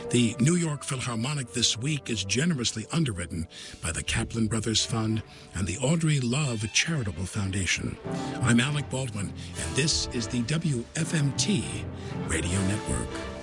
The New York Philharmonic this week is generously underwritten by the Kaplan Brothers Fund and the Audrey Love Charitable Foundation. I'm Alec Baldwin, and this is the WFMT Radio Network.